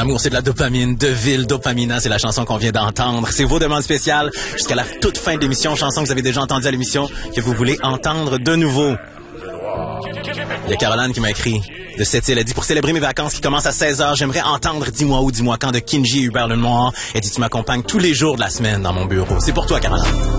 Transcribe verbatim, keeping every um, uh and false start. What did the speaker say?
l'amour, c'est de la dopamine. De ville, Dopamina, c'est la chanson qu'on vient d'entendre. C'est vos demandes spéciales jusqu'à la toute fin de l'émission. Chanson que vous avez déjà entendue à l'émission, que vous voulez entendre de nouveau. Il y a Caroline qui m'a écrit de cette île. Elle dit, pour célébrer mes vacances qui commencent à seize heures, j'aimerais entendre Dis-moi où, dis-moi quand de Kinji et Hubert Lenoir. Elle dit, tu m'accompagnes tous les jours de la semaine dans mon bureau. C'est pour toi, Caroline.